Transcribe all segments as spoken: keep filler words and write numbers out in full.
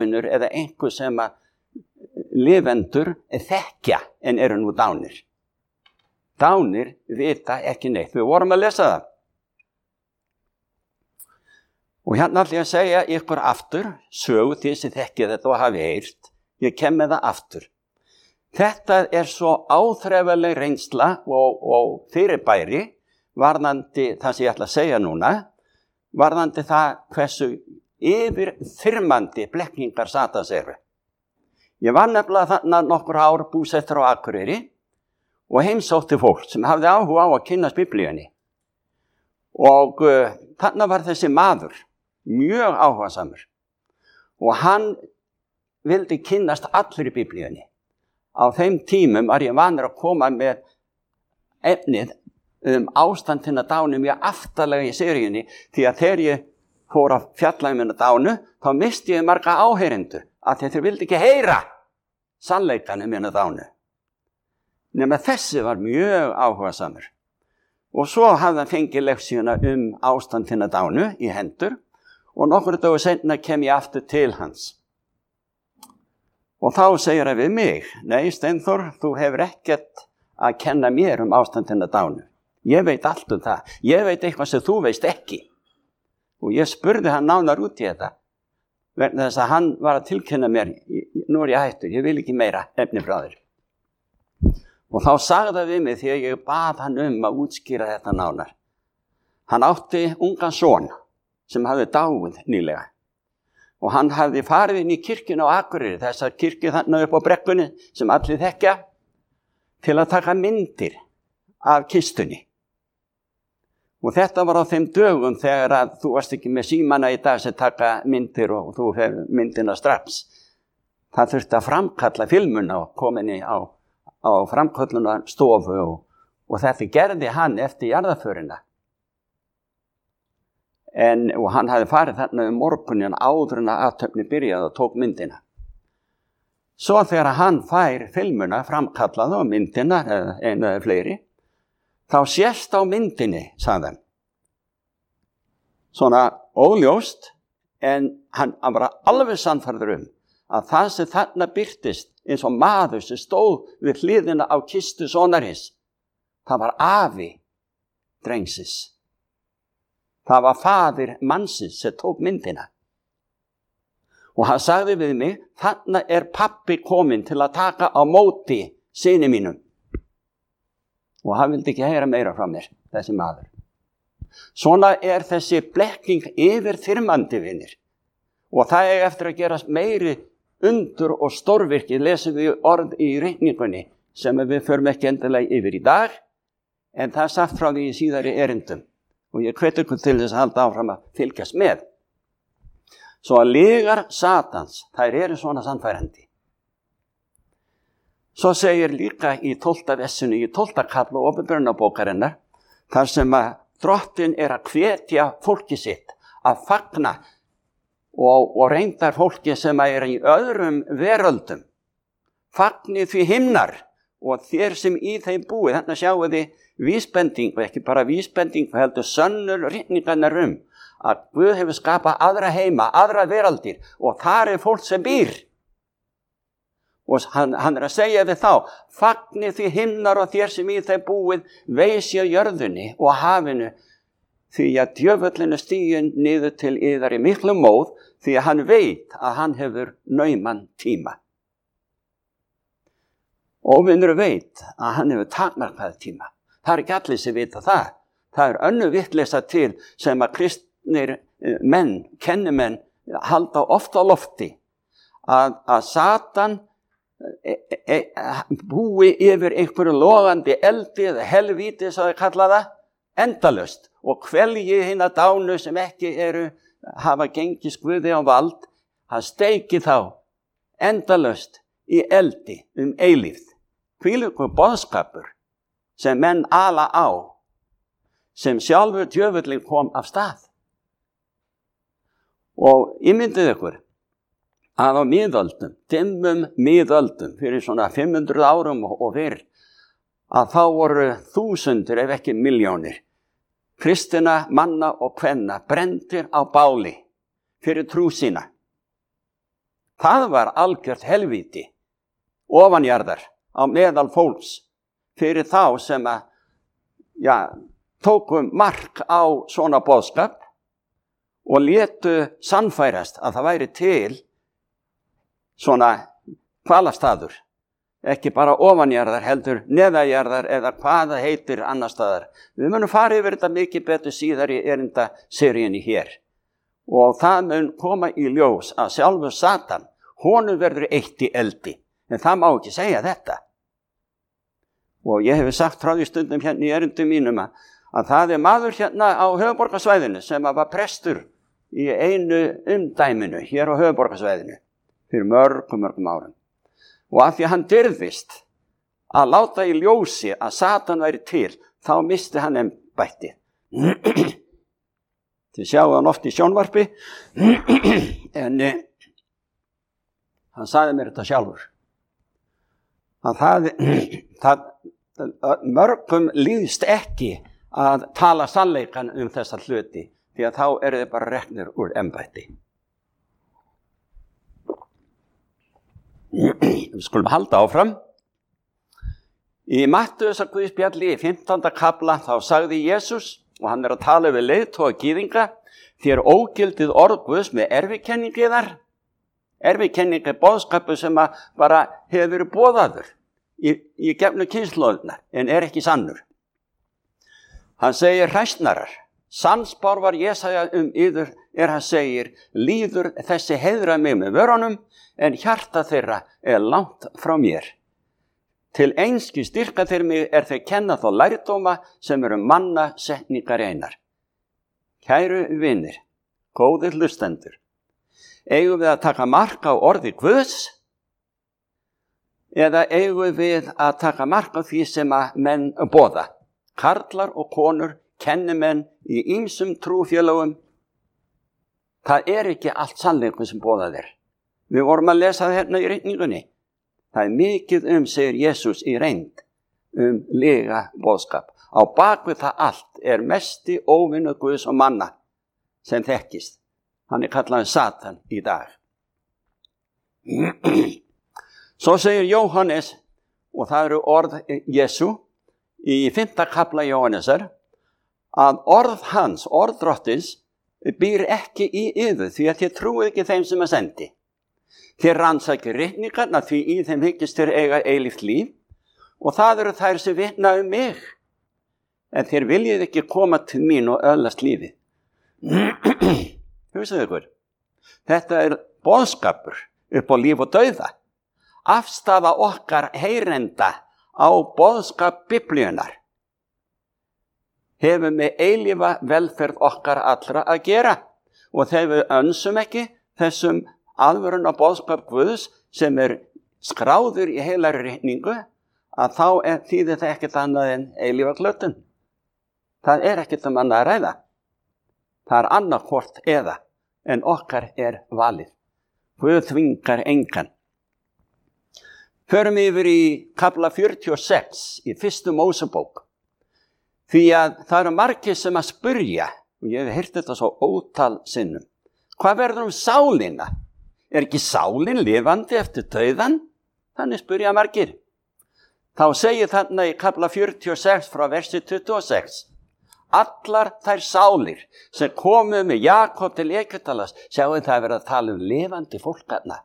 atvinnur eða einhver sem að lifendur þekkja en eru nú dánir. Dánir vita ekki neitt. Við vorum að lesa það. Og hérna ætla ég að segja ykkur aftur, sögu því sem þekkja þetta og hafi heyrt. Ég kem með það aftur. Þetta er svo áþreifanleg reynsla og, og fyrirbæri, varðandi það sem ég ætla að segja núna, varðandi það hversu yfirþyrmandi blekkingar Satans eru. Ég var nefnilega þarna nokkur ár búsettur á Akureyri og heimsótti fólk sem hafði áhuga á að kynnast Biblíunni. Og uh, þarna var þessi maður, mjög áhugasamur. Og hann vildi kynnast allir í Biblíunni. Á þeim tímum var ég vanur að koma með efnið um ástandina dánu mjög aftarlega í seríunni, því að þegar ég fór að fjalla um hennar dánu, þá misti ég marga áheyrendur, að þeir vildi ekki heyra sannleikanum hennar dánu. Nema þessi var mjög áhugasamur. Og svo hafði hann fengið leksíuna um ástandina dánu í hendur, og nokkur dagur seinna kem ég aftur til hans. Og þá segir hann við mig, nei Steinþór, þú hefur ekkert að kenna mér um ástandina dánu. Ég veit allt um það. Ég veit eitthvað sem þú veist ekki. Og ég spurði hann nánar út í þetta. Vegna þess að hann var að tilkynna mér, nú er ég hættur, ég vil ekki meira efni frá þér. Og þá sagði það við mig þegar ég bað hann um að útskýra þetta nánar. Hann átti ungan son sem hafði dáið nýlega. Og hann hafði farið inn í kirkjuna á Akureyri, þessar kirkju þarna upp á brekkunni sem allir þekkja, til að taka myndir af kistunni. Og þetta var á þeim dögum þegar að þú varst ekki með símana í dag sem taka myndir og þú hefur myndina strax. Það þurfti að framkalla filmuna og kominni á, á framkalluna stofu og, og þetta gerði hann eftir jarðaförina. En, og hann hafði farið þarna um morgunin áður en að athöfni byrjaði og tók myndina. Svo þegar hann fær filmuna framkallaði og myndina, einu eða fleiri, þá sést á myndinni, sagði hann. Svona óljóst, en hann var alveg sannfærður um að það sem þarna birtist eins og maður sem stóð við hliðina á kistu sonarins, það var afi drengsis. Það var faðir mannsins sem tók myndina. Og hann sagði við mig, þarna er pappi kominn til að taka á móti syni mínum. Og hann vildi ekki heyra meira frá mér, þessi maður. Svona er þessi blekking yfirþyrmandi, vinir. Og það er eftir að gera meiri undur og stórvirki, lesum við orð í ritningunni, sem við förum ekki endilega yfir í dag, en það er sagt frá því í síðari erindum. Og ég hvet ykkur til þess að halda áfram að fylgjast með. Svo að lygar Satans, þær eru svona sannfærandi. Svo segir líka í tólfta vessinu, í tólfta kafla Opinberunarbókarinnar, þar sem að Drottinn er að hvetja fólki sitt að fagna og, og reyndar fólki sem er í öðrum veröldum. Fagnið því himnar og þér sem í þeim búið, þannig sjáum þið vísbending, og ekki bara vísbending, heldur sönnur ritningarnar um að Guð hefur skapað aðra heima, aðra veraldir og þar er fólk sem býr. Og hann, hann er að segja við þá, fagnið því himnar og þér sem í þeim búið, veisja jörðunni og hafinu, því að djöfullin er stiginn niður til yðar í miklu móð, því að hann veit að hann hefur nauman tíma. Og vinnur veit að hann hefur takmarkað tíma. Það er ekki allir sem vita það. Það er önnu vitleysa til sem að kristnir menn, kennimenn, halda ofta á lofti. Að, að Satan e, e, búi yfir einhverju logandi eldi eða helvíti, svo þau kalla það, endalaust. Og kvelji hina dánu sem ekki eru, hafa gengið Guði á vald, hann steiki þá endalaust í eldi um eilífð. Hvílíkur boðskapur sem menn ala á, sem sjálfur djöfullin kom af stað. Og ímyndið ykkur að á miðöldum, dimmum miðöldum, fyrir svona fimm hundruð árum og fyrr, að þá voru þúsundir ef ekki milljónir kristina manna og kvenna brenndir á báli fyrir trú sína. Það var algjört helvíti ofanjarðar á meðal fólks fyrir þá sem að, já, tókum mark á svona boðskap og létu sannfærast að það væri til svona hvalastaður, ekki bara ofanjarðar heldur neðajarðar eða hvað það heitir annar staðar. Við munum fara yfir þetta mikið betur síðar í erindaseríunni hér og það mun koma í ljós að sjálfur Satan, honum verður eitt í eldi, en það má ekki segja þetta. Og ég hef sagt frá því stundum hérna í erindum mínum að, að það er maður hérna á höfuðborgarsvæðinu sem var prestur í einu umdæminu hér á höfuðborgarsvæðinu fyrir mörgum, mörgum árum. Og af því að hann dirfist að láta í ljósi að Satan væri til, þá misti hann embættið. Þið sjáu hann oft í sjónvarpi, en eh, hann sagði mér þetta sjálfur. Að það, það, mörgum líðst ekki að tala sannleikan um þessa hluti, því að þá eru þið bara reknir úr embætti. Við skulum halda áfram. Í Mattheusar Guðspjalli í fimmtánda kafla þá sagði Jesús, og hann er að tala við leiðtoga gyðinga, þér ógildið orð Guðs með erfikenningiðar. Erfikenning er boðskapu sem að bara hefur verið boðaður í, í gefnu kynslóðuna, en er ekki sannur. Hann segir hræsnarar, sannspár var Jesaja um yður, er hann segir, líður þessi heiðra mig með vörunum, en hjarta þeirra er langt frá mér. Til einski styrka þeir mig er þeir kenna þó lærdóma sem eru manna setningar einar. Kæru vinir, góðir hlustendur, eigum við að taka mark á orði Guðs eða eigum við að taka mark á því sem að menn boða? Karlar og konur, kennimenn í ýmsum trúfélögum. Það er ekki allt sannleikur sem boðað er. Við vorum að lesa það hérna í reikningunni. Það er mikið um, segir Jesús í reynd, um lega boðskap. Á bakvið það allt er mesti óvinur Guðs og manna sem þekkist. Hann er kallaður Satan í dag. Svo segir Jóhannes, og það eru orð Jesu, í fimmta kafla Jóhannesar, að orð hans, orð drottins, býr ekki í yður, því að þið trúið ekki þeim sem að sendi. Þér rannsækir ritningarna, því í þeim hyggist þér eiga eilíft líf, og það eru þær sem vitna um mig. En þér viljið ekki koma til mín og öðlast lífið. Hugsaðu ykkur, þetta er boðskapur upp á líf og dauða. Afstafa okkar heyrenda á boðskap Biblíunar hefur með eilífa velferð okkar allra að gera. Og þegar við önsum ekki þessum aðvörun á boðskap Guðs sem er skráður í heilari ritningu, að þá er, þýðir það ekkert annað en eilífa glötun. Það er ekkert um annað að ræða. Það er annað hvort eða, en okkar er valið. Guð þvingar engan. Förum yfir í kafla fjörutíu og sex í fyrstu Mósebók. Því að það eru margir sem að spyrja, og ég hef heyrt þetta svo ótal sinnum, hvað verður um sálina? Er ekki sálin lifandi eftir dauðan? Þannig spyrja margir. Þá segir þarna í kafla fjörutíu og sex frá versi tuttugu og sex. Allar þær sálir sem komu með Jakob til Egyptalands, sjáum það verið að tala um lifandi fólkarna.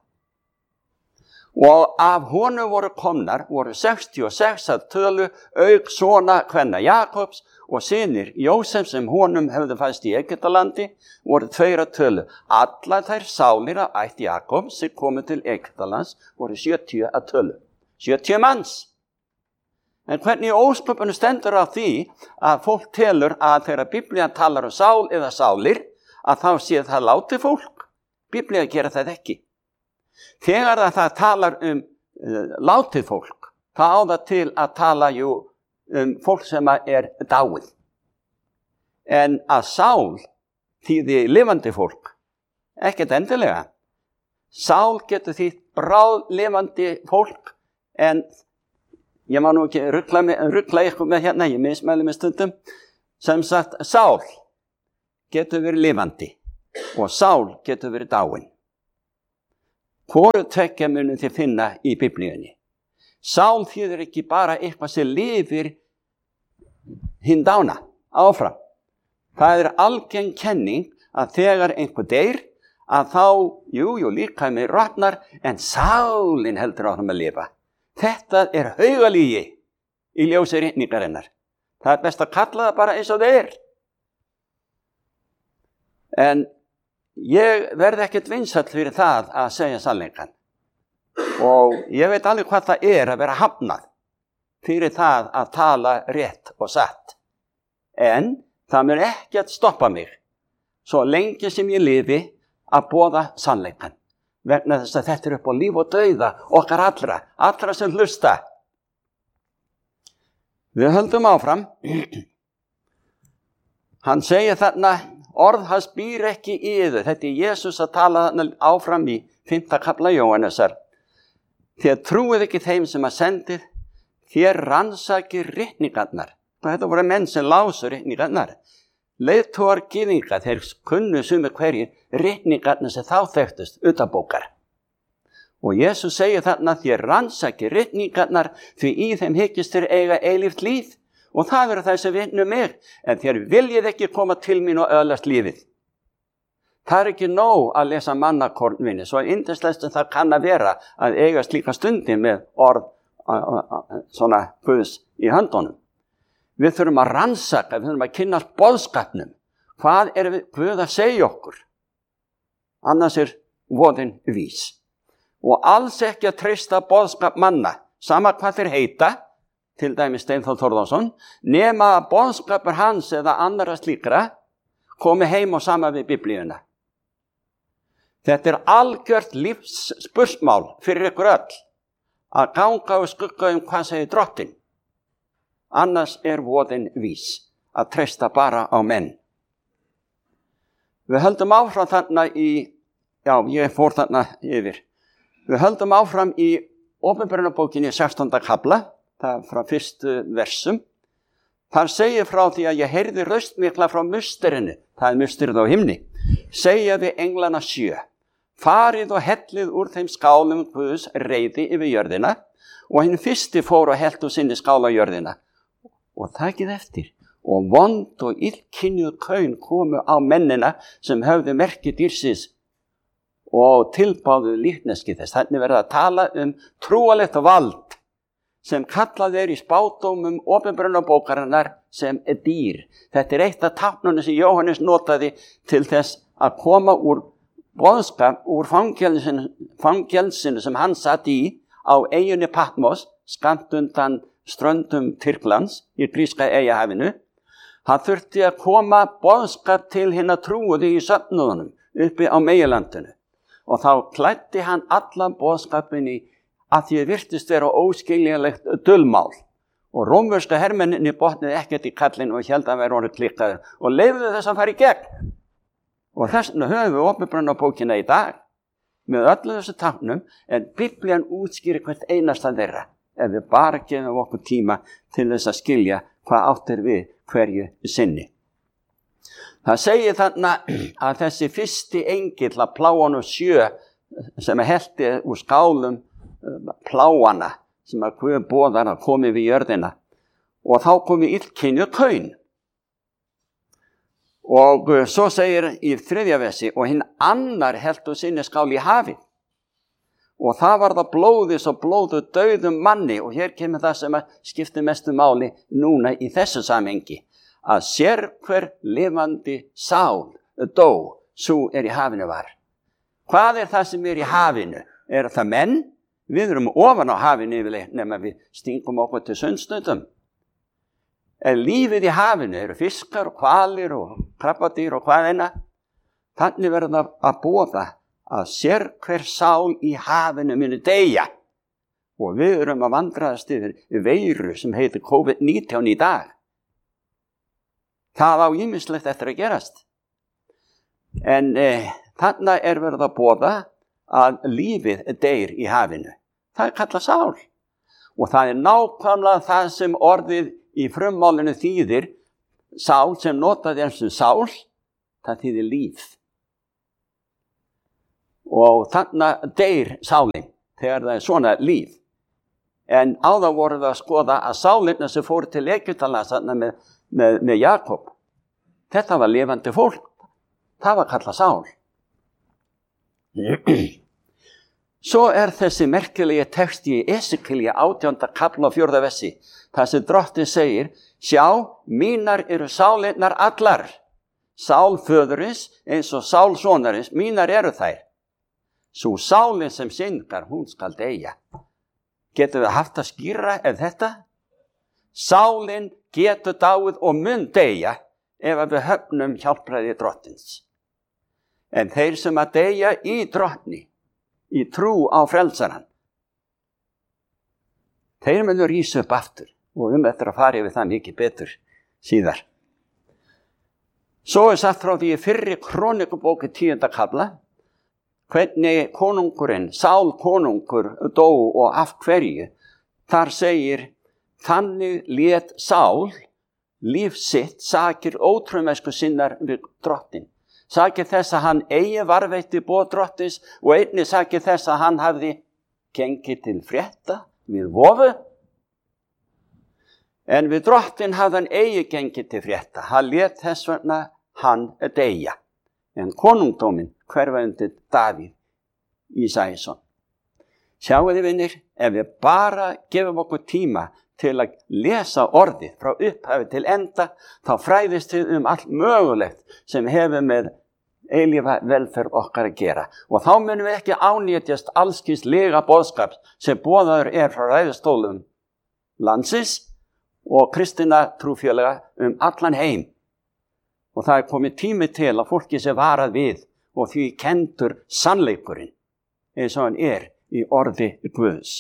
Og af honum voru komnar, voru sextíu og sex að tölu, auk svona kvenna Jakobs og synir Jósef sem honum hefðu fæst í Egyptalandi, voru tveir að tölu. Allar þær sálir af ætt Jakobs sem komu til Egyptalands voru sjötíu að tölu. sjötíu manns. En hvernig ósköpunum stendur á því að fólk telur að þegar Biblían talar um sál eða sálir, að þá sé það látið fólk? Biblían gera það ekki. Þegar það talar um uh, látið fólk, þá á það til að tala jú um fólk sem er dáið. En að sál þýði lifandi fólk, ekkert endilega. Sál getur þýtt bráð lifandi fólk, en ég má nú ekki ruggla, ruggla ykkur með hérna, ég mismæli með stundum, sem sagt sál getur verið lifandi og sál getur verið dáin. Hvoru tveggja munum þið finna í Biblíunni. Sál þýðir ekki bara eitthvað sem lifir hinn dána áfram. Það er algeng kenning að þegar einhver deyr, að þá, jú, jú, líkaminn rotnar, en sálin heldur áfram að lifa. Þetta er haugalígi í ljósi ritningarinnar. Það er best að kalla það bara eins og það er. En ég verð ekkert vinsæll fyrir það að segja sannleikann. Og ég veit alveg hvað það er að vera hafnað fyrir það að tala rétt og satt. En það mun ekki að stoppa mig svo lengi sem ég lifi að boða sannleikann. Vegna þess að þetta er upp á líf og dauða okkar allra, allra sem hlusta. Við höldum áfram. Hann segir þarna, orð hans býr ekki í yður. Þetta er Jesús að tala þarna áfram í fimmta kafla Jóhannesar. Þér trúið ekki þeim sem að sendið, þér rannsakið ritningarnar. Þetta voru menn sem lásu ritningarnar. Leiðtogar gyðinga, þeir kunnu sumir hverjir ritningarnar sem þá þekktust utanbókar. Og Jesús segir þarna, þér rannsakið ritningarnar því í þeim hyggist þér eiga eilíft líf. Og það eru það sem vinnu mig, en þér viljið ekki koma til mín og öðlast lífið. Það er ekki nóg að lesa mannakornvinni, svo yndislegt sem það kann að vera að eiga slíka stundir með orð svona Guðs í höndunum. Við þurfum að rannsaka, við þurfum að kynnast boðskapnum. Hvað er við Guð að segja okkur? Annars er voðinn vís. Og alls ekki að treysta boðskap manna, sama hvað þeir heita, til dæmis Steinþór Þórðarsson, nema að boðskapur hans eða annara slíkra komi heim og sama við Biblíuna. Þetta er algjört lífsspursmál fyrir ykkur öll, að ganga og skugga um hvað segir Drottinn. Annars er voðinn vís að treysta bara á menn. Við höldum áfram þarna í, já, ég fór þarna yfir. Við höldum áfram í Opinberunarbókinni sextánda kafla, það frá fyrstu versum. Þar segir frá því að ég heyrði raust mikla frá musterinu, það er musterið á himni, segja við englana sjö, farið og hellið úr þeim skálum Guðs reiði yfir jörðina, og hinn fyrsti fór og hellt úr sinni skál á jörðina. Og takið eftir, og vond og illkynjuð kaun komu á mennina sem höfðu merki dýrsins og tilbáðu líkneski þess. Þannig verða að tala um trúalegt vald sem kallað er í spádómum Opinberunarbókarinnar sem er dýr. Þetta er eitt af táknunum sem Jóhannes notaði til þess að koma úr boðskap úr fangelsinu, fangelsinu sem hann satt í á eyjunni Patmos, skammt undan ströndum Tyrklands í gríska eyjahafinu. Hann þurfti að koma boðskap til hinna trúuðu í söfnuðunum uppi á meginlandinu. Og þá klæddi hann allan boðskapin í að því virtist vera óskiljanlegt dulmál. Og rómverska hermenninni botnið ekkert í kallinu og held að vera orðið klikkaður og leyfðu þess að fara í gegn. Og þess vegna höfum við Opinberunarbókina í dag með öllu þessu táknum, en Biblían útskýrir hvert einasta þeirra, ef við bara gefum okkur tíma til þess að skilja hvað áttir við hverju sinni. Það segir þarna að þessi fyrsti engill að pláanum sjö sem hellti úr skálum pláana sem að Guð boðar að komi við jörðina, og þá komi illkynjuð kaun. Og svo segir í þriðja versi, og hinn annar hellt úr sinni skál í hafi. Og það var það blóðis og blóðu dauðum manni, og hér kemur það sem að skipti mestu máli núna í þessu samhengi, að sérhver lifandi sál dó, svo er í hafinu var. Hvað er það sem er í hafinu? Er það menn? Við erum ofan á hafinu yfirleitt nema við stingum okkur til sundstöðum. Er lífið í hafinu, eru fiskar og hvalir og krabbadýr og hvað eina. Þannig verður það að boða að sérhver sál í hafinu muni deyja. Og við erum að vandraðast yfir veiru sem heitir COVID nítján í dag. Það á ýmislegt eftir að gerast. En eh, þannig er verið að boða að lífið deyr í hafinu. Það er kallað sál. Og það er nákvæmlega það sem orðið í frummálinu þýðir, sál sem notaði eins og sál, það þýðir líf. og þannig deyr sálin þegar það er svona líf. En áður voru það að skoða að sálina sem fór til Egyptalands með, með, með Jakob, þetta var lifandi fólk, það var kallað sál. Svo er þessi merkilegi texti í Esekíel átjánda kafla og fjórða versi, þar sem Drottinn segir, sjá, mínar eru sálinnar allar, sál föðurins eins og sál sonarins, mínar eru þær. Sú sálin sem syndgar, hún skal deyja. Getum við haft að skýra ef þetta? Sálin getur dáið og mun deyja ef við höfnum hjálpræði Drottins. En þeir sem að deyja í Drottni, í trú á frelsaran, þeir munu rísa upp aftur og um eftir að fara yfir það mikið betur síðar. Svo er sagt frá því í fyrri Krónikubók tíunda kafla, hvernig konungurinn, Sál konungur dó og af hverju. Þar segir, þannig lét Sál líf sitt sakir ótrúmesku sinnar við Drottin. Sakir þess að hann eigi varveitti boð Drottins og einnig sakir þess að hann hafði gengið til frétta við vofu. En við Drottin hafði hann eigi gengið til frétta. Hann lét þess vegna hann deyja. En konungdóminn hverfa undir Davíð Ísæsson. Sjáu þið vinir, ef við bara gefum okkur tíma til að lesa orðið frá upphafi til enda, þá fræðist við um allt mögulegt sem hefur með eilífa velferð okkar að gera. Og þá munum við ekki ánýtjast allskis lega boðskap sem boðaður er frá ræðustólum landsins og kristina trúfélaga um allan heim. Og það er komið tími til að fólki sé varað við og því kendur sannleikurinn eins og hann er í orði Guðs.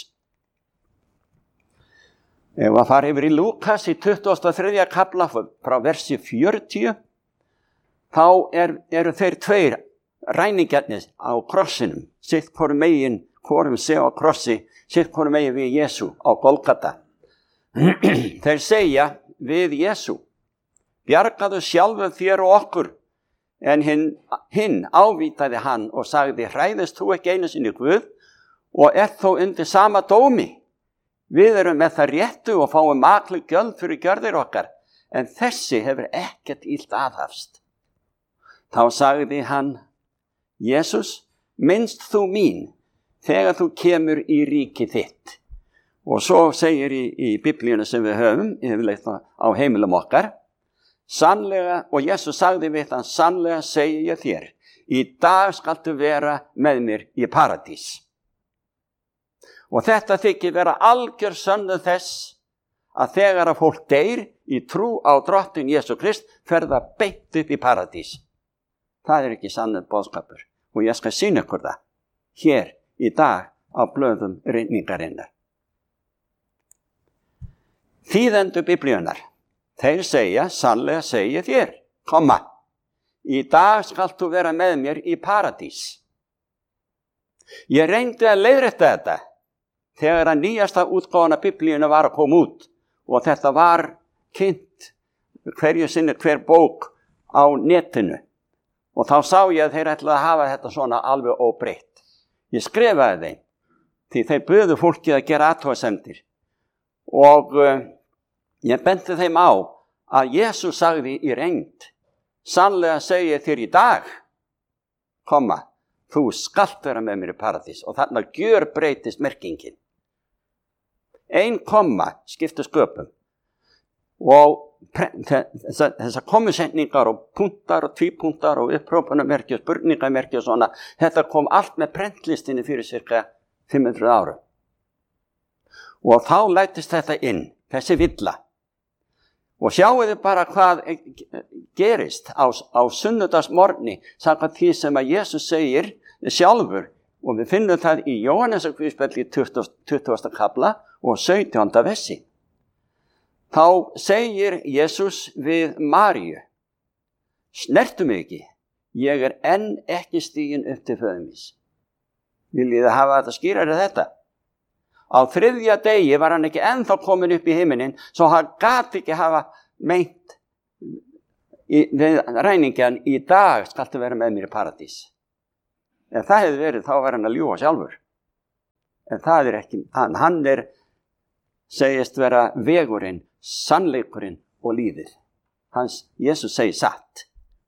Ef að fara yfir í Lúkas í tuttugasta og þriðja kafla frá versi fjörutíu, þá er, eru þeir tveir ræningjarnir á krossinum, sitt hvorum megin, hvorum sé á krossi, sitt hvorum megin við Jesú á Golgata. Þeir segja við Jesú, bjargaðu sjálfum þér og okkur, en hinn, hinn ávítaði hann og sagði, hræðist þú ekki einu sinni Guð og er þó undir sama dómi. Við erum með það réttu og fáum makleg gjöld fyrir gjörðir okkar, en þessi hefur ekkert illt aðhafst. Þá sagði hann, Jesús, minnst þú mín þegar þú kemur í ríki þitt. Og svo segir í, í biblíunum sem við höfum, yfirleitt á heimilum okkar, sannlega, og Jesús sagði við hann, sannlega segi ég þér, í dag skaltu vera með mér í paradís. Og þetta þykir vera algjör sönnu þess að þegar að fólk deyr í trú á Drottin Jesú Krist fer það beint upp í paradís. Það er ekki sannur boðskapur og ég skal sýna ykkur það hér í dag á blöðum rinningarinnar. Þýðendur biblíunar, þeir segja, sannlega segi þér, komma, í dag skalt þú vera með mér í paradís. Ég reyndi að leiðrétta þetta þegar að nýjasta útgáfan af biblíuna var að koma út og þetta var kynnt hverju sinni hver bók á netinu og þá sá ég að þeir ætlaði að hafa þetta svona alveg óbreytt. Ég skrifaði þeim því þeir buðu fólki að gera athugasemdir og uh, ég benti þeim á að Jesús sagði í reynd, sannlega segi ég þér í dag, komma, þú skalt vera með mér í paradís og þarna gjör breytist merkingin. Ein komma skiptir sköpum og þessar þessa kommusetningar og punktar og tvípunktar og upprópunamerki og spurningamerki og svona, þetta kom allt með prentlistinni fyrir cirka fimm hundruð árum. Og þá lætist þetta inn, þessi villa. Og sjáu þið bara hvað gerist á, á sunnudagsmorgni, samkvæmt því sem að Jesús segir sjálfur, og við finnum það í Jóhannesarguðspjalli tuttugasta kafla og sautjánda versi. Þá segir Jesús við Maríu, snertu mig ekki, ég er enn ekki stiginn upp til föður míns. Viljið þið hafa þetta skýrari þetta? Á þriðja degi var hann ekki ennþá komin upp í himinin, svo hann gat ekki hafa meint í, við ræningjan, í dag skaltu vera með mér í paradís. Ef það hefði verið, þá var hann að ljúga sjálfur. En það er ekki, hann, hann er, segist vera vegurinn, sannleikurinn og lífið. Hans, Jesus segir satt.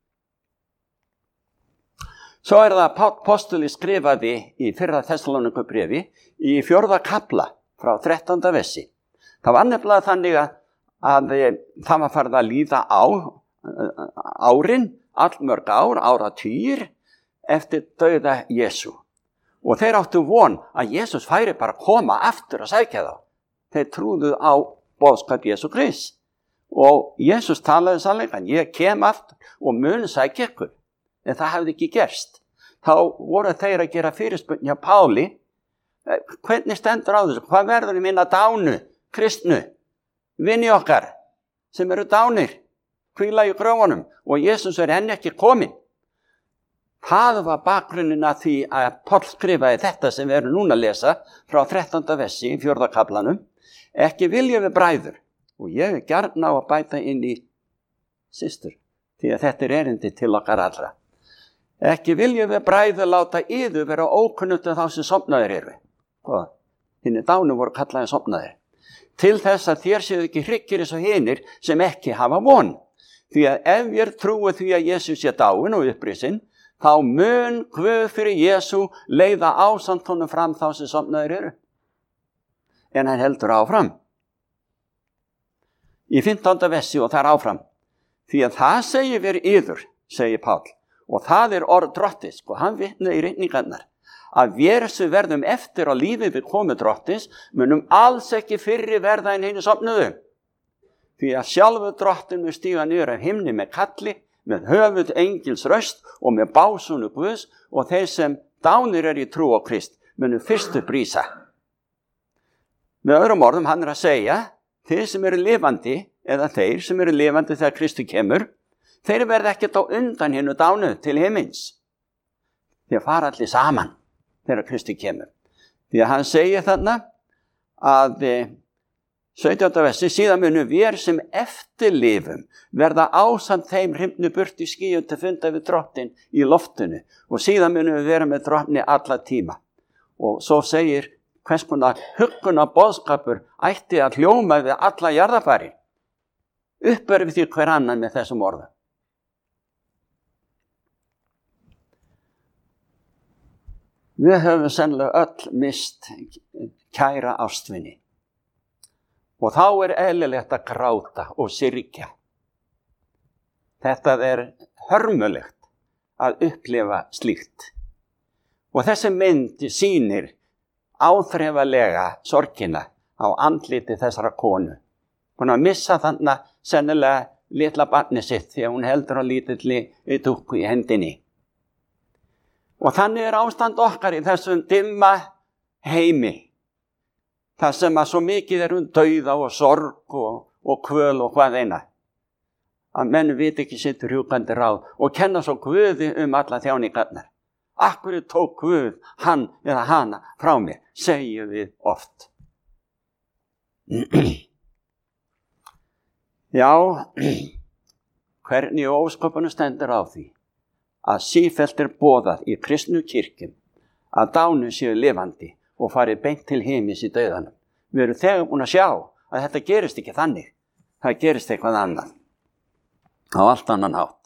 Svo er það Páll postuli skrifaði í fyrra Þessalónikubréfi í fjórða kapla frá þrettánda versi. Það var nefnilega þannig að, að það var farið að líða á árin, allmörg ár, áratugir eftir dauða Jesú. Og þeir áttu von að Jesus færi bara að koma aftur að sækja þá. Þeir trúðu á boðskap Jesú Krist. Og Jesus talaði sannleikann, ég kem aftur og mun sækja ykkur. En það hefði ekki gerst. Þá voru þeir að gera fyrirspurn hjá Páli. Hvernig stendur á þessu? Hvað verður í minna dánu, kristnu, vini okkar sem eru dánir, hvíla í gröfunum og Jesus er enn ekki kominn. Það var bakgrunnin að því að Páll skrifaði þetta sem við erum núna að lesa frá þrettánda versi í fjórða kaplanum. Ekki viljum við bræður. Og ég er gjarn á að bæta inn í systur, því að þetta er erindi til okkar allra. Ekki viljum við bræður láta yður vera ókunnugt um þá sem sofnaðir eru. Og hinni dánu voru kallaði sofnaðir. Til þess að þér séu ekki hryggir eins og hinir sem ekki hafa von. Því að ef ég trúi því að Jesús sé dáin og upprisinn, þá mun Guð fyrir Jesú leiða ásamt honum fram þá sem sofnaðir eru. En hann heldur áfram. Í fimmtánda versi og þar áfram. Því að það segir við yður, segir Páll, og það er orð drottins, og hann vitnaði í ritningarnar, að við sem verðum eftir á lífið við komu drottins, munum alls ekki fyrri verða en hinu sofnuðu. Því að sjálfur drottin mun stíga niður af himni með kalli, með höfuð engils röst og með básunu Guðs, og þeir sem dánir er í trú á Krist munum fyrstu brísa. Með öðrum orðum hann er að segja, þeir sem eru lifandi, eða þeir sem eru lifandi þegar Kristi kemur, þeir verða ekkert á undan hinnu dánu til himins. Þeir fara allir saman þegar Kristi kemur. Því að hann segir þarna að sautjánda versi, síðan munum við sem eftirlifum verða ásamt þeim hrimnu burt í skýjum til funda við drottin í loftinu og síðan munum við vera með drottni alla tíma. Og svo segir hvers konar huggunar boðskapur ætti að hljóma við alla jarðarfari. Uppbörðu því hver annan með þessum orðum. Við höfum sennilega öll mist kæra ástvini. Og þá er eðlilegt að gráta og syrgja. Þetta er hörmulegt að upplifa slíkt. Og þessi mynd sýnir áþreifanlega sorgina á andliti þessara konu. Hún að missa þannig sennilega litla barni sitt því að hún heldur á lítilli dúkku í hendinni. Og þannig er ástand okkar í þessum dimma heimi. Það sem að svo mikið er um dauða og sorg og, og kvöl og hvað eina. Að menn veit ekki sitt rjúkandi ráð og kenna svo Guði um alla þjáningarnar. Akkur tók Guð hann eða hana frá mér, segjum við oft. Já, hvernig ósköpunum stendur á því að sífellt er boðað í kristnu kirkjum að dánu séu lifandi og farið beint til heimis í dauðanum. Við erum þegar búin að sjá að þetta gerist ekki þannig. Það gerist eitthvað annað. Á allt annan hátt.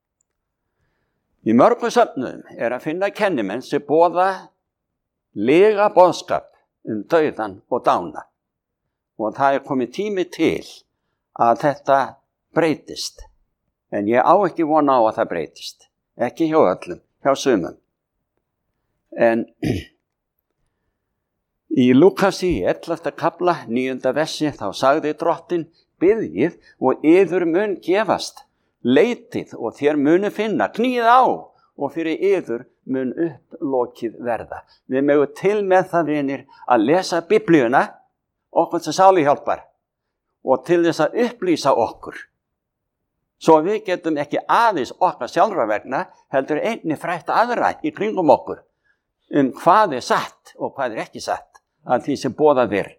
Í mörgum söfnum er að finna kennimenn sem boða lega boðskap um dauðan og dána. Og það er komið tími til að þetta breytist. En ég á ekki vona á að það breytist. Ekki hjá öllum, hjá sumum. En í Lúkasi ellefta kapla níunda versi þá sagði drottin, biðjið og yður mun gefast. Leitið og þér munu finna, knýið á og fyrir yður mun upplokið verða. Við megum til með það vinir að lesa Biblíuna, okkur sem sáli hjálpar, og til þess að upplýsa okkur. Svo við getum ekki aðeins okkar sjálfra vegna, heldur einnig frætt aðra í kringum okkur, um hvað er satt og hvað er ekki satt, að því sem boðað er.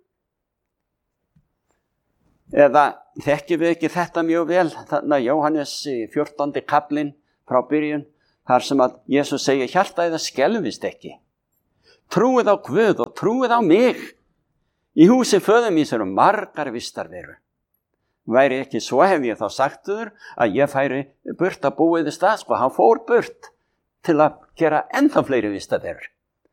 Eða þekkjum við ekki þetta mjög vel, þannig að Jóhannes fjórtándi kaplinn frá byrjun, þar sem að Jesús segir hjarta eða skelfist ekki. Trúið á Guð og trúið á mig. Í húsi föður míns eru margar vistarverur. Væri ekki svo hef ég þá sagt þur að ég færi burt að búið í stað, sko, hann fór burt til að gera ennþá fleiri vistarverur.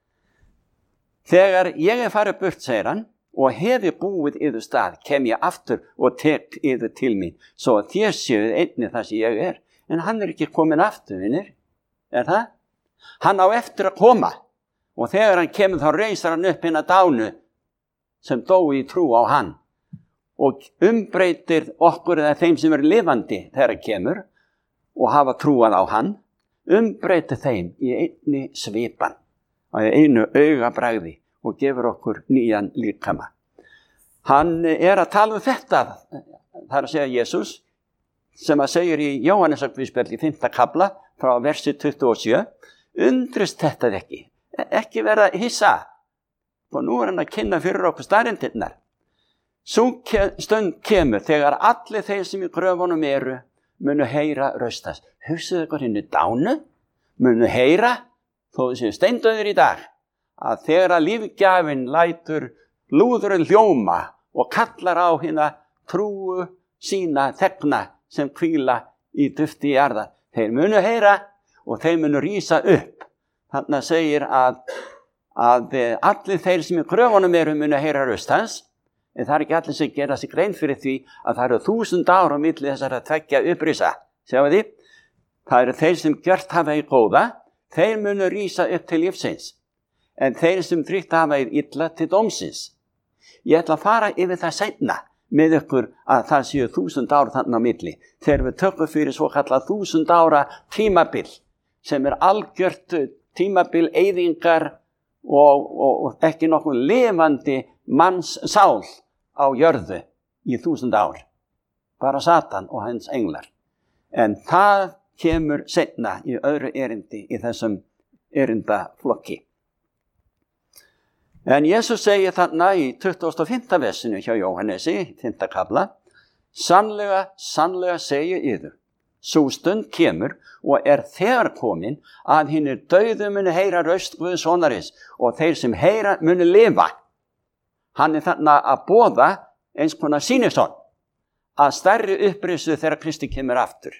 Þegar ég er farið burt, segir hann, og hefi búið yður stað, kem ég aftur og tek yður til mín, svo að þér séuð einnig það sem ég er. En hann er ekki komin aftur, vinnir. Er það? Hann á eftir að koma. Og þegar hann kemur þá reisar hann upp hina dánu sem dó í trú á hann. Og umbreytir okkur eða þeim sem er lifandi þegar hann kemur og hafa trúað á hann, umbreytir þeim í einni svipan, á einu augabragði og gefur okkur nýjan líkama. Hann er að tala um þetta, það er að segja Jesús, sem að segir í Jóhannesarguðspjalli í fimmta kafla frá versi tuttugu og sjö, undrist þetta ekki, ekki verða hissa, og nú er hann að kynna fyrir okkur staðreyndirnar. Sú stund kemur þegar allir þeir sem í gröfunum eru munu heyra raustast. Hugsaðu ykkur hinni dánu, munu heyra, þó þessi steindauðir í dag, að þegar að lífgjafinn lætur lúðurinn hljóma og kallar á hina trúu sína þegna sem hvíla í dufti jarðar. Þeir munu heyra og þeir munu rísa upp. Þannig að segir að, að allir þeir sem í gröfunum eru munu heyra raustans, en það er ekki allir sem gera sig grein fyrir því að það eru þúsund ára á milli þessar að tveggja upprisa. Sjáu því? Það eru þeir sem gjört hafa í góða, þeir munu rísa upp til lífsins, en þeir sem dríkt hafa í illa til dómsins. Ég ætla að fara yfir það seinna með ykkur að það séu þúsund ára þannig á milli, þegar við tökum fyrir svo kallað þúsund ára tímabil, sem er algjört tímabil eyðingar og, og, og ekki nokkuð lifandi manns sál á jörðu í þúsund ár. Bara Satan og hans englar. En það kemur seinna í öðru erindi í þessum erindaflokki. En Jesús segir þarna í tuttugasta og fimmta versinu hjá Jóhannesi, fimmta kafla, sannlega, sannlega segi yður, sú stund kemur og er þegar komin að hinir dauðu muni heyra raust Guðs sonarins og þeir sem heyra muni lifa. Hann er þarna að boða eins konar sýnisson að stærri upprisu þegar Kristi kemur aftur.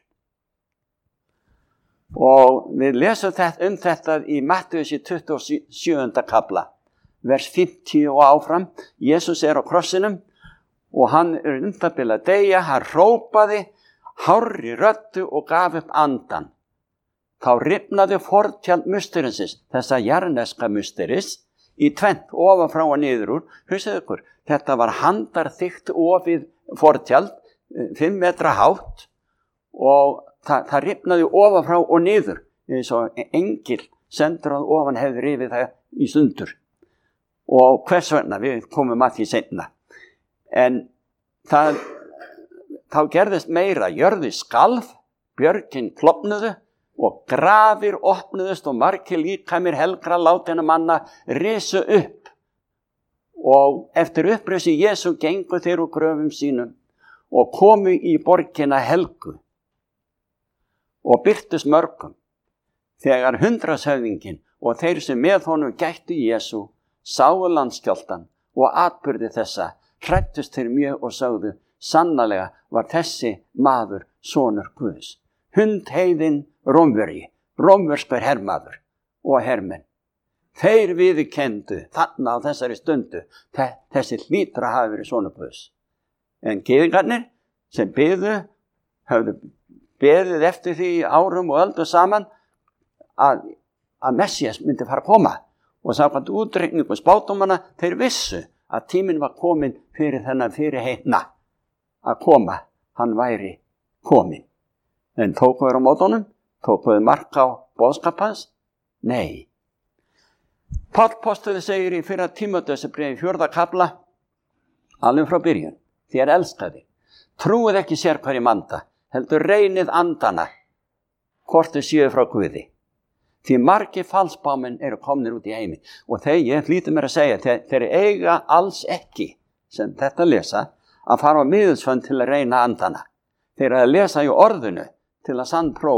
Og við lesum þetta, um þetta í Mattheus í tuttugasta og sjöunda kafla, vers fimmtíu og áfram. Jesús er á krossinum og hann er undanbil að deyja, hann hrópaði hárri röddu og gaf upp andan. Þá rifnaði fortjald musterisins, þessa jarneska musteris, í tvennt ofan frá og niður úr. Hugsaðu ykkur, þetta var handarþykkt ofið fortjald, fimm metra hátt, og það, það rifnaði ofan frá og niður, eins og engil sendur að ofan hefði rifið það í sundur. Og hvers vegna, við komum að því seinna. En það, þá gerðist meira, jörði skalf, björgin klofnuðu, og grafir opnuðust og margir líkamir helgra látinna manna risu upp. Og eftir upprisi Jesú gengu þeir úr gröfum sínum og komu í borgina helgu og birtust mörgum. Þegar hundraðshöfðinginn og þeir sem með honum gættu Jesú sáu landskjálftan og atburði þessa, hræddust þeir mjög og sögðu, sannarlega var þessi maður sonur Guðs. Hundheiðin Rómverji, rómverskur hermaður og hermenn. Þeir viðurkenndu þarna á þessari stundu, þessi hlýtur að hafa verið sonur Guðs. En gyðingarnir sem biðu, höfðu beðið eftir því árum og öldum saman að, að Messías myndi fara að koma. Og samkvæmt útreikningu spádómanna, þeir vissu að tíminn var komin fyrir þennan fyrirheitna að koma, hann væri komin. En tóku þeir á mótunum? Tóku þeir mark á boðskap hans? Nei. Páll postuli segir í fyrra Tímóteusarbréfi fjórða kafla, alveg frá byrjun, þér elskaði, trúið ekki sér hverjum anda, heldur reynið andana, hvort þau séu frá Guði. Því margir falsbámenn eru komnir út í heimi. Og þeir, ég hlýtur mér að segja, þeir, þeir eiga alls ekki, sem þetta lesa, að fara á miðilsfönd til að reyna andana. Þeir eru að lesa í orðinu til að sannprófa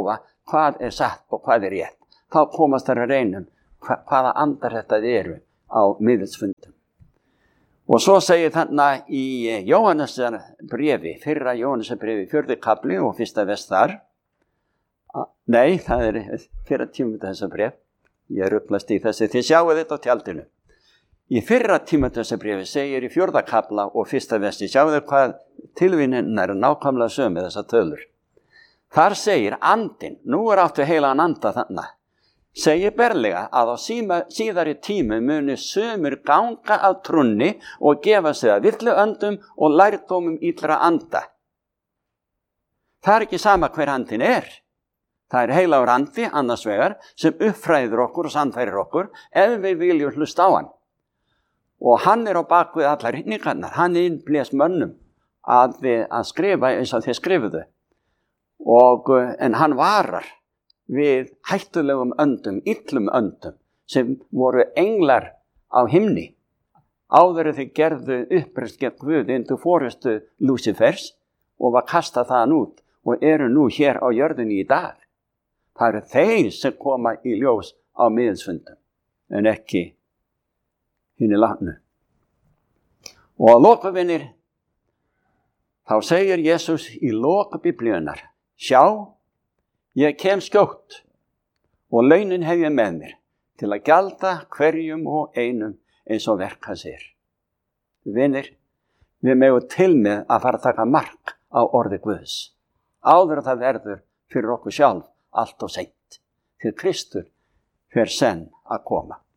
hvað er satt og hvað er rétt. Þá komast þær að reynum hva, hvaða andar þetta eru á miðilsfundum. Og svo segir þarna í Jóhannesar bréfi, fyrra Jóhannesar bréfi, fjórði kafli og fyrsta vers þar. Nei, það er fyrra Tímóteusar bréf. Ég ruglast í þessi, þið sjáu þetta á tjaldinu. Í fyrra Tímóteusar bréfi segir í fjórða kafla og fyrsta versi, sjáu þið hvað tilvínin er nákvæmlega sömu þessar tölur. Þar segir andinn, nú er áttu heilagan anda þarna, segir berlega að á síma, síðari tímu muni sumir ganga af trúnni og gefa sig að villu öndum og lærdómum illra anda. Það er ekki sama hver andinn er. Það er heilagur andi annars vegar sem uppfræðir okkur og sannfærir okkur ef við viljum hlusta á hann. Og hann er á bakvið allar hrinningarnar. Hann innblés mönnum að, við, að skrifa eins og þeir skrifuðu. Og, en hann varar við hættulegum öndum, illum öndum sem voru englar á himni. Áður en þeir gerðu uppreist gegn Guð undir forystu Lúsifers og var kastað þaðan út og eru nú hér á jörðinni í dag. Það eru þeir sem koma í ljós á miðilsfundum en ekki hinni látnu. Og að loka vinir, þá segir Jesús í loka biblíunnar, sjá, ég kem skjótt og launin hef ég með mér til að gjalda hverjum og einum eins og verk hans er. Vinir, við megum til með að fara að taka mark á orði Guðs. Áður að það verður fyrir okkur sjálf allt og seint. Fyrir Kristur fer senn að koma.